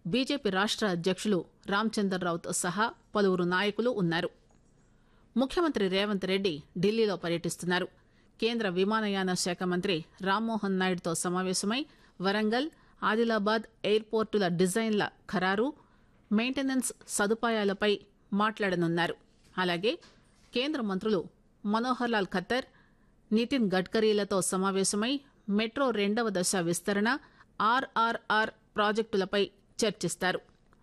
BJP రాష్ట అధ్యక్షులు రామచందర్రావుతో సహా పలువురు నాయకులు ఉన్నారు. ముఖ్యమంత్రి రేవంత్ రెడ్డి ఢిల్లీలో పర్యటిస్తున్నారు. కేంద్ర విమానయాన శాఖ మంత్రి రామ్మోహన్ నాయుడుతో సమావేశమై వరంగల్, ఆదిలాబాద్ ఎయిర్పోర్టుల డిజైన్ల ఖరారు, మెయింటెనెన్స్ సదుపాయాలపై మాట్లాడనున్నారు. అలాగే కేంద్ర మంత్రులు మనోహర్ లాల్ ఖట్టర్, నితిన్ గడ్కరీలతో సమావేశమై మెట్రో 2వ దశ విస్తరణ, ఆర్ఆర్ఆర్ ప్రాజెక్టులపై చర్చిస్తారు.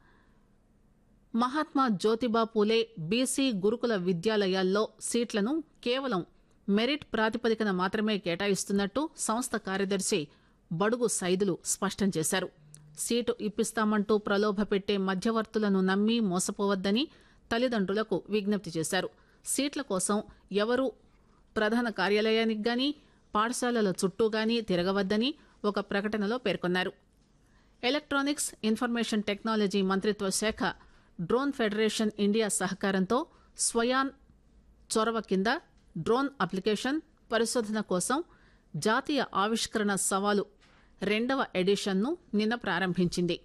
మహాత్మా జ్యోతిబా పూలే బీసీ గురుకుల విద్యాలయాల్లో సీట్లను కేవలం మెరిట్ ప్రాతిపదికన మాత్రమే కేటాయిస్తున్నట్టు సంస్థ కార్యదర్శి బడుగు సైదులు స్పష్టం చేశారు. సీటు ఇప్పిస్తామంటూ ప్రలోభపెట్టే మధ్యవర్తులను నమ్మి మోసపోవద్దని తల్లిదండ్రులకు విజ్ఞప్తి చేశారు. సీట్ల కోసం ఎవరూ ప్రధాన కార్యాలయానికి గాని, పాఠశాలల చుట్టూ గాని తిరగవద్దని ఒక ప్రకటనలో పేర్కొన్నారు. ఎలక్ట్రానిక్స్, ఇన్ఫర్మేషన్ టెక్నాలజీ మంత్రిత్వ శాఖ డ్రోన్ ఫెడరేషన్ ఇండియా సహకారంతో స్వయాన్ చొరవ కింద డ్రోన్ అప్లికేషన్ పరిశోధన కోసం జాతీయ ఆవిష్కరణ సవాలు 2వ ఎడిషన్ను నిన్న ప్రారంభించింది.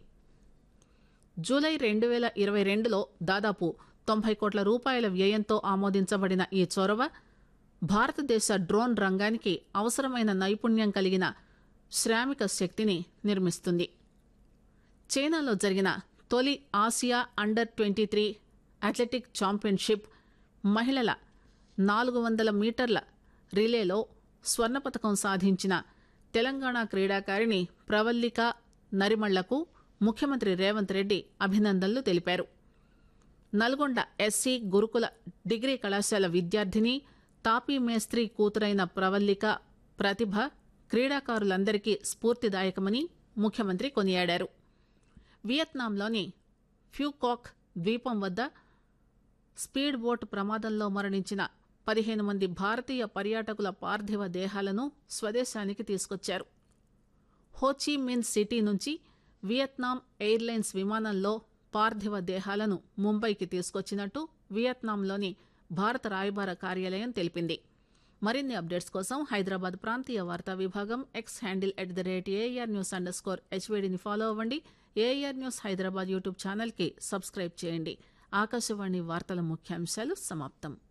జూలై 2022లో దాదాపు 90 కోట్ల రూపాయల వ్యయంతో ఆమోదించబడిన ఈ చొరవ భారతదేశ డ్రోన్ రంగానికి అవసరమైన నైపుణ్యం కలిగిన శ్రామిక శక్తిని నిర్మిస్తుంది. చైనాలో జరిగిన తొలి ఆసియా అండర్-23 అథ్లెటిక్ ఛాంపియన్షిప్ మహిళల 400 మీటర్ల రిలేలో స్వర్ణ పతకం సాధించిన తెలంగాణ క్రీడాకారిణి ప్రవల్లిక నరిమళ్లకు ముఖ్యమంత్రి రేవంత్ రెడ్డి అభినందనలు తెలిపారు. నల్గొండ ఎస్సీ గురుకుల డిగ్రీ కళాశాల విద్యార్థిని, తాపీ మేస్త్రి కూతురైన ప్రవల్లిక ప్రతిభ క్రీడాకారులందరికీ స్ఫూర్తిదాయకమని ముఖ్యమంత్రి కొనియాడారు. వియత్నాంలోని ఫ్యూకాక్ ద్వీపం వద్ద స్పీడ్ బోట్ ప్రమాదంలో మరణించిన 15 మంది భారతీయ పర్యాటకుల పార్థివ దేహాలను స్వదేశానికి తీసుకొచ్చారు. హోచి మిన్ సిటీ నుంచి వియత్నాం ఎయిర్లైన్స్ విమానంలో పార్థివ దేహాలను ముంబైకి తీసుకొచ్చినట్టు వియత్నాంలోని భారత రాయబార కార్యాలయం తెలిపింది. మరిన్ని అప్డేట్స్ కోసం హైదరాబాద్ ప్రాంతీయ వార్తా విభాగం ఎక్స్ హ్యాండిల్ @ARNews_HVDని ఫాలో అవ్వండి. AR న్యూస్ హైదరాబాద్ యూట్యూబ్ ఛానల్కి సబ్స్క్రైబ్ చేయండి. ఆకాశవాణి వార్తల ముఖ్యాంశాలు సమాప్తం.